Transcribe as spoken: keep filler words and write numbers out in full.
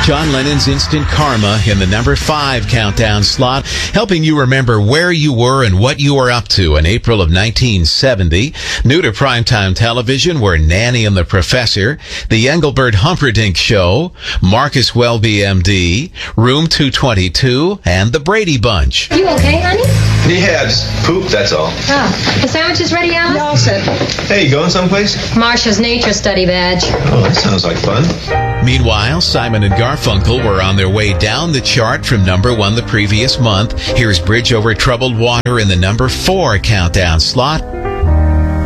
John Lennon's Instant Karma in the number five countdown slot, helping you remember where you were and what you were up to in April of nineteen seventy. New to primetime television were Nanny and the Professor, The Engelbert Humperdinck Show, Marcus Welby, M D, Room two twenty-two, and The Brady Bunch. You okay, honey? Yeah, just poop, that's all. Oh, the sandwich is ready, Alice? All set. Hey, you going someplace? Marcia's nature study badge. Oh, that sounds like fun. Meanwhile, Simon and Garfunkel were on their way down the chart from number one the previous month. Here's Bridge Over Troubled Water in the number four countdown slot.